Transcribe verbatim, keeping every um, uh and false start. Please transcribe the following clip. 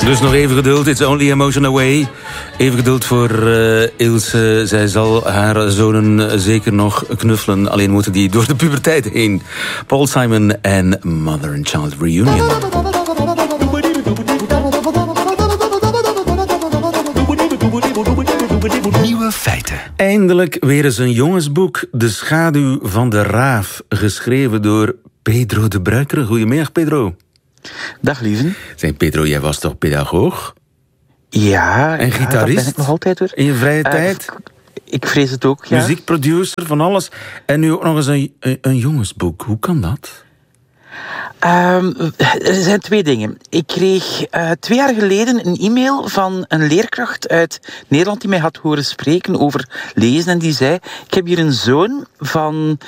Dus nog even geduld, it's only emotion away. Even geduld voor uh, Ilse. Zij zal haar zonen zeker nog knuffelen. Alleen moeten die door de puberteit heen. Paul Simon en Mother and Child Reunion. Nieuwe feiten. Eindelijk weer eens een jongensboek. De schaduw van de raaf. Geschreven door Pedro de Bruikere. Goedemiddag, Pedro. Dag, lieven. Zeg, Pedro, jij was toch pedagoog? Ja, en ja, gitarist? dat ben ik nog altijd hoor. In je vrije uh, tijd? Ik vrees het ook, ja. Muziekproducer, van alles. En nu ook nog eens een, een, een jongensboek. Hoe kan dat? Um, er zijn twee dingen. Ik kreeg uh, twee jaar geleden een e-mail van een leerkracht uit Nederland die mij had horen spreken over lezen. En die zei, ik heb hier een zoon van